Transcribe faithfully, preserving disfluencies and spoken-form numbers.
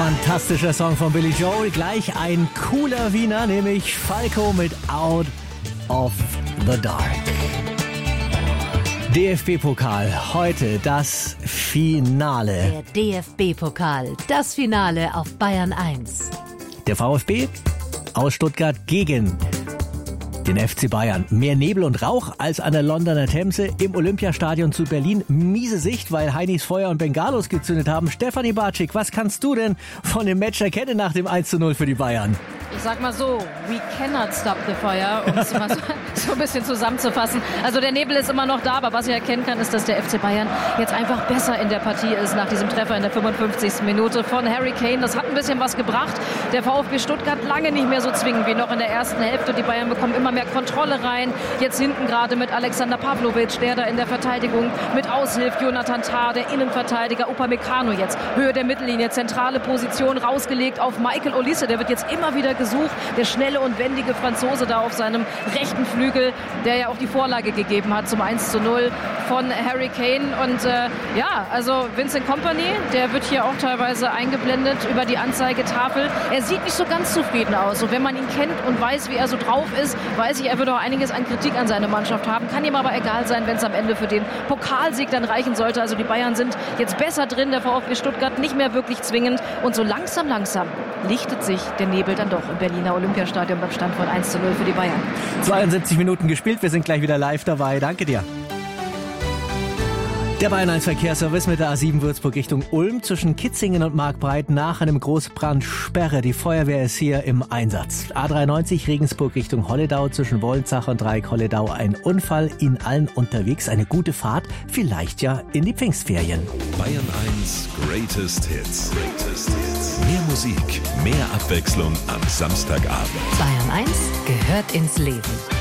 Fantastischer Song von Billy Joel. Gleich ein cooler Wiener, nämlich Falco mit Out of the Dark. D F B-Pokal, heute das Finale. Der D F B-Pokal, das Finale auf Bayern eins. Der VfB aus Stuttgart gegen den F C Bayern. Mehr Nebel und Rauch als an der Londoner Themse. Im Olympiastadion zu Berlin. Miese Sicht, weil Heinis Feuer und Bengalos gezündet haben. Stefanie Bartschik, was kannst du denn von dem Match erkennen nach dem eins zu null für die Bayern? Ich sag mal so, we cannot stop the fire, um es mal so, so ein bisschen zusammenzufassen. Also der Nebel ist immer noch da, aber was ich erkennen kann, ist, dass der F C Bayern jetzt einfach besser in der Partie ist nach diesem Treffer in der fünfundfünfzigsten Minute von Harry Kane. Das hat ein bisschen was gebracht. Der VfB Stuttgart lange nicht mehr so zwingend wie noch in der ersten Hälfte. Die Bayern bekommen immer mehr Kontrolle rein. Jetzt hinten gerade mit Alexander Pavlovic, der da in der Verteidigung mit aushilft. Jonathan Tah, der Innenverteidiger. Upamecano jetzt, Höhe der Mittellinie, zentrale Position rausgelegt auf Michael Olise. Der wird jetzt immer wieder gesucht. Der schnelle und wendige Franzose da auf seinem rechten Flügel, der ja auch die Vorlage gegeben hat zum eins zu null von Harry Kane. Und äh, ja, also Vincent Kompany, der wird hier auch teilweise eingeblendet über die Anzeigetafel. Er sieht nicht so ganz zufrieden aus. Und wenn man ihn kennt und weiß, wie er so drauf ist, weiß ich, er wird auch einiges an Kritik an seine Mannschaft haben. Kann ihm aber egal sein, wenn es am Ende für den Pokalsieg dann reichen sollte. Also die Bayern sind jetzt besser drin, der VfB Stuttgart nicht mehr wirklich zwingend. Und so langsam, langsam lichtet sich der Nebel dann doch im Berliner Olympiastadion beim Stand von eins zu null für die Bayern. zweiundsiebzig Minuten gespielt, wir sind gleich wieder live dabei. Danke dir. Der Bayern eins Verkehrsservice mit der A sieben Würzburg Richtung Ulm zwischen Kitzingen und Markbreit nach einem Großbrand Sperre. Die Feuerwehr ist hier im Einsatz. A dreiundneunzig Regensburg Richtung Holledau zwischen Wollenzach und Dreieck Holledau. Ein Unfall, Ihnen allen unterwegs. Eine gute Fahrt, vielleicht ja in die Pfingstferien. Bayern eins Greatest Hits. Greatest Hits. Mehr Musik, mehr Abwechslung am Samstagabend. Bayern eins gehört ins Leben.